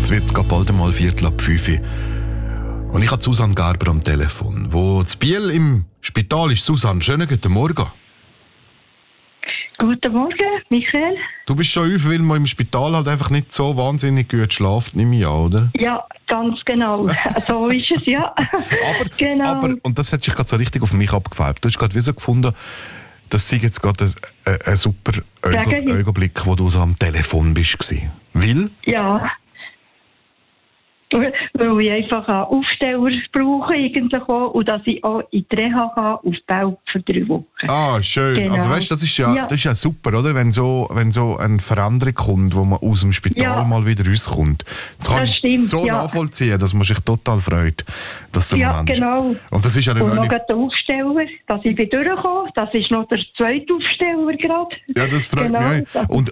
Es wird gerade bald einmal 4:45. Und ich habe Susanne Gerber am Telefon, wo in Biel im Spital ist. Susanne, schönen guten Morgen. Guten Morgen, Michael. Du bist schon auf, weil man im Spital halt einfach nicht so wahnsinnig gut schlaft, nehme ich an, oder? Ja, ganz genau. So ist es, ja. aber, und das hat sich gerade so richtig auf mich abgefärbt. Du hast gerade wie so gefunden, das sei jetzt gerade ein super Augenblick, wo du so am Telefon bist. Weil? Ja. Weil ich einfach einen Aufsteller brauche irgendwie auch, und dass ich auch in die Reha kann, auf Belp für 3 Wochen. Ah, schön. Genau. Also weißt, das ist ja super, oder? Wenn so eine Veränderung kommt, wo man aus dem Spital mal wieder rauskommt. Das kann ich so nachvollziehen, dass man sich total freut, dass der Moment ist. Genau. Und das ist ja noch der Aufsteller, dass ich durchkomme. Das ist noch der zweite Aufsteller gerade. Ja, das freut mich. Und